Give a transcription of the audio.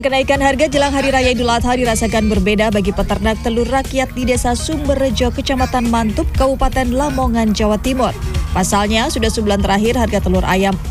Kenaikan harga jelang Hari Raya Idul Adha dirasakan berbeda bagi peternak telur rakyat di Desa Sumberrejo, Kecamatan Mantup, Kabupaten Lamongan, Jawa Timur. Pasalnya, sudah sebulan terakhir harga telur ayam